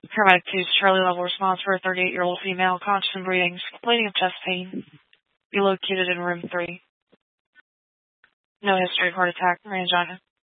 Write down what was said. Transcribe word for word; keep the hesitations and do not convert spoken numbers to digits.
Paramedic two's Charlie level response for a thirty-eight-year-old female, conscious and breathing, complaining of chest pain. Be located in room three. No history of heart attack or angina.